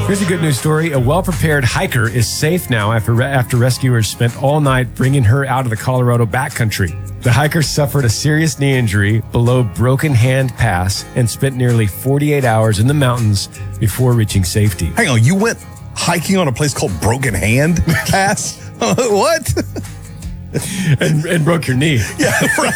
Here's a good news story. A well-prepared hiker is safe now after rescuers spent all night bringing her out of the Colorado backcountry. The hiker suffered a serious knee injury below Broken Hand Pass and spent nearly 48 hours in the mountains before reaching safety. Hang on, you went hiking on a place called Broken Hand Pass? What? and broke your knee. Yeah, right.